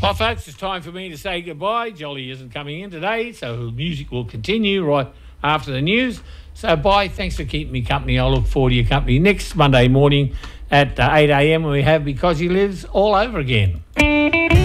Well, folks, it's time for me to say goodbye. Jolly isn't coming in today, so music will continue right after the news. So bye. Thanks for keeping me company. I'll look forward to your company next Monday morning at 8 a.m. when we have Because He Lives all over again.